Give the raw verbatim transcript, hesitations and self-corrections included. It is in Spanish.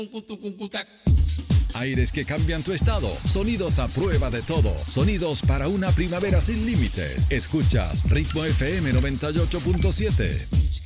Aires que cambian tu estado, sonidos a prueba de todo, sonidos para una primavera sin límites. Escuchas Ritmo F M noventa y ocho punto siete.